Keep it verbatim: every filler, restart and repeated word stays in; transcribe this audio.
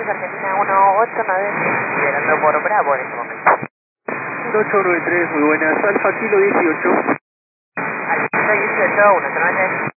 dos Argentina uno ocho nueve, liberando por Bravo en este momento. ocho nueve tres, muy buenas, Alfa Kilo dieciocho. Alfa dieciocho, uno cero nueve.